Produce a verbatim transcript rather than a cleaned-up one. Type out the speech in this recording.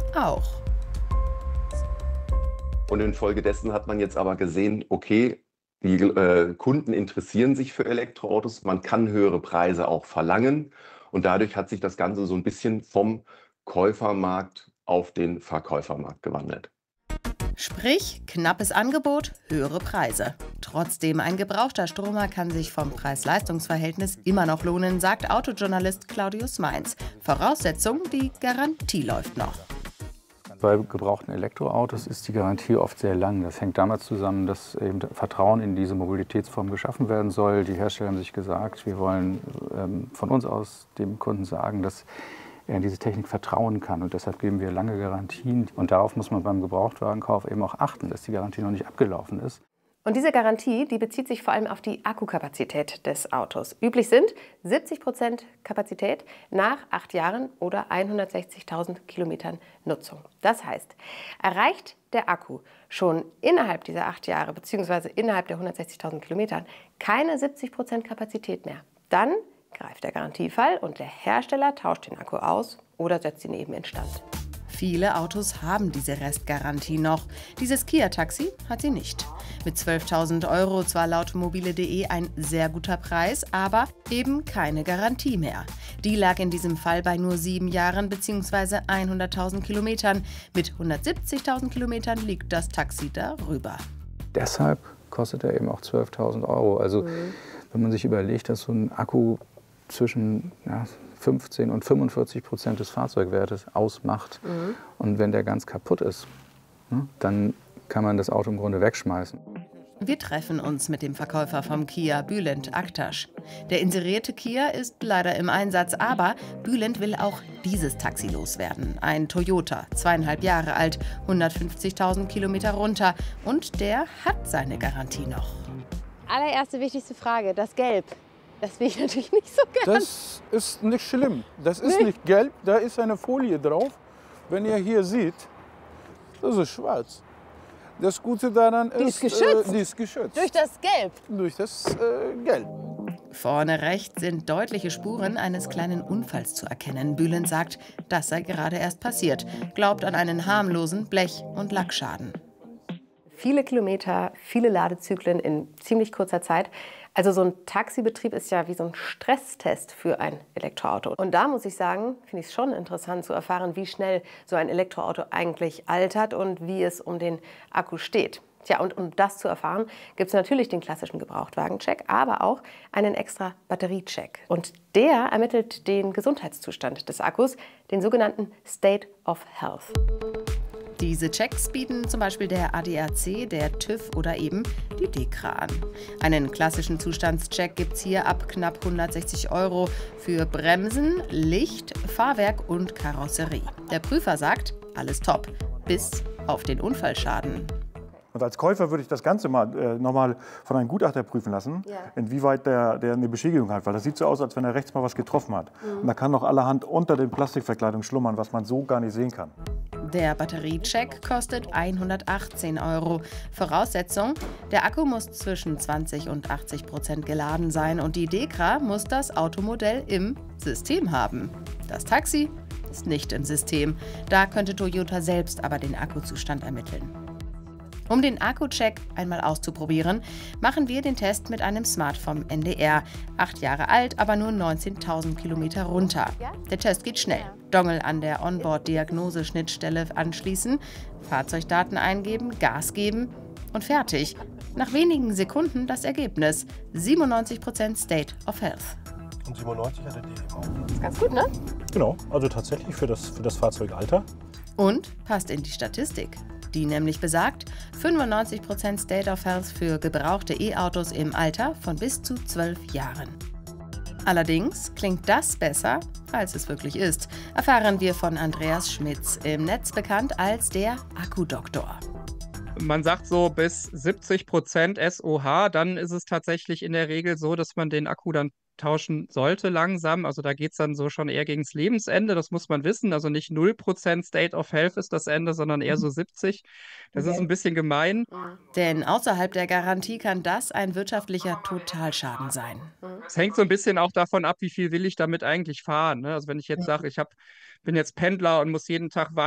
auch. Und infolgedessen hat man jetzt aber gesehen, okay, die äh, Kunden interessieren sich für Elektroautos, man kann höhere Preise auch verlangen und dadurch hat sich das Ganze so ein bisschen vom Käufermarkt auf den Verkäufermarkt gewandelt. Sprich, knappes Angebot, höhere Preise. Trotzdem, ein gebrauchter Stromer kann sich vom Preis-Leistungs-Verhältnis immer noch lohnen, sagt Autojournalist Claudius Mainz. Voraussetzung, die Garantie läuft noch. Bei gebrauchten Elektroautos ist die Garantie oft sehr lang. Das hängt damit zusammen, dass eben Vertrauen in diese Mobilitätsform geschaffen werden soll. Die Hersteller haben sich gesagt, wir wollen ähm, von uns aus dem Kunden sagen, dass er in diese Technik vertrauen kann. Und deshalb geben wir lange Garantien. Und darauf muss man beim Gebrauchtwagenkauf eben auch achten, dass die Garantie noch nicht abgelaufen ist. Und diese Garantie, die bezieht sich vor allem auf die Akkukapazität des Autos. Üblich sind siebzig Prozent Kapazität nach acht Jahren oder hundertsechzigtausend Kilometern Nutzung. Das heißt, erreicht der Akku schon innerhalb dieser acht Jahre bzw. innerhalb der hundertsechzigtausend Kilometern keine siebzig Prozent Kapazität mehr, dann greift der Garantiefall und der Hersteller tauscht den Akku aus oder setzt ihn eben instand. Viele Autos haben diese Restgarantie noch. Dieses Kia-Taxi hat sie nicht. Mit zwölftausend Euro zwar laut mobile punkt de ein sehr guter Preis, aber eben keine Garantie mehr. Die lag in diesem Fall bei nur sieben Jahren bzw. hunderttausend Kilometern. Mit hundertsiebzigtausend Kilometern liegt das Taxi darüber. Deshalb kostet er eben auch zwölftausend Euro. Also mhm. wenn man sich überlegt, dass so ein Akku zwischen ja, fünfzehn und fünfundvierzig Prozent des Fahrzeugwertes ausmacht. Mhm. Und wenn der ganz kaputt ist, ne, dann kann man das Auto im Grunde wegschmeißen. Wir treffen uns mit dem Verkäufer vom Kia, Bülent Aktaş. Der inserierte Kia ist leider im Einsatz, aber Bülent will auch dieses Taxi loswerden. Ein Toyota, zweieinhalb Jahre alt, hundertfünfzigtausend Kilometer runter und der hat seine Garantie noch. Allererste wichtigste Frage, das Gelb. Das will ich natürlich nicht so gerne. Das ist nicht schlimm. Das ist nicht gelb, da ist eine Folie drauf. Wenn ihr hier seht, das ist schwarz. Das Gute daran ist, die ist geschützt. Äh, die ist geschützt. Durch das Gelb. Durch das äh, Gelb. Vorne rechts sind deutliche Spuren eines kleinen Unfalls zu erkennen. Bülent sagt, das sei gerade erst passiert. Glaubt an einen harmlosen Blech- und Lackschaden. Viele Kilometer, viele Ladezyklen in ziemlich kurzer Zeit. Also so ein Taxibetrieb ist ja wie so ein Stresstest für ein Elektroauto. Und da muss ich sagen, finde ich es schon interessant zu erfahren, wie schnell so ein Elektroauto eigentlich altert und wie es um den Akku steht. Tja, und um das zu erfahren, gibt es natürlich den klassischen Gebrauchtwagencheck, aber auch einen extra Batteriecheck. Und der ermittelt den Gesundheitszustand des Akkus, den sogenannten State of Health. Diese Checks bieten zum Beispiel der A D A C, der TÜV oder eben die DEKRA an. Einen klassischen Zustandscheck gibt es hier ab knapp hundertsechzig Euro für Bremsen, Licht, Fahrwerk und Karosserie. Der Prüfer sagt, alles top, bis auf den Unfallschaden. Und als Käufer würde ich das Ganze mal äh, nochmal von einem Gutachter prüfen lassen, ja. inwieweit der, der eine Beschädigung hat. Weil das sieht so aus, als wenn er rechts mal was getroffen hat. Mhm. Und da kann noch allerhand unter den Plastikverkleidungen schlummern, was man so gar nicht sehen kann. Der Batteriecheck kostet hundertachtzehn Euro. Voraussetzung, der Akku muss zwischen zwanzig und achtzig Prozent geladen sein und die DEKRA muss das Automodell im System haben. Das Taxi ist nicht im System. Da könnte Toyota selbst aber den Akkuzustand ermitteln. Um den Akku-Check einmal auszuprobieren, machen wir den Test mit einem Smart vom N D R. Acht Jahre alt, aber nur neunzehntausend Kilometer runter. Der Test geht schnell. Dongle an der Onboard-Diagnose-Schnittstelle anschließen, Fahrzeugdaten eingeben, Gas geben und fertig. Nach wenigen Sekunden das Ergebnis. siebenundneunzig Prozent State of Health. Und siebenundneunzig hat er die auch. Das ist ganz gut, ne? Genau, also tatsächlich für das, für das Fahrzeugalter. Und passt in die Statistik. Die nämlich besagt, fünfundneunzig Prozent State of Health für gebrauchte E-Autos im Alter von bis zu zwölf Jahren. Allerdings klingt das besser, als es wirklich ist, erfahren wir von Andreas Schmitz, im Netz bekannt als der Akkudoktor. Man sagt so bis siebzig Prozent S O H, dann ist es tatsächlich in der Regel so, dass man den Akku dann tauschen sollte langsam. Also da geht es dann so schon eher gegen das Lebensende, das muss man wissen. Also nicht null Prozent State of Health ist das Ende, sondern eher so siebzig. Das okay. ist ein bisschen gemein. Denn außerhalb der Garantie kann das ein wirtschaftlicher Totalschaden sein. Es hängt so ein bisschen auch davon ab, wie viel will ich damit eigentlich fahren. Ne? Also wenn ich jetzt sage, ich hab, bin jetzt Pendler und muss jeden Tag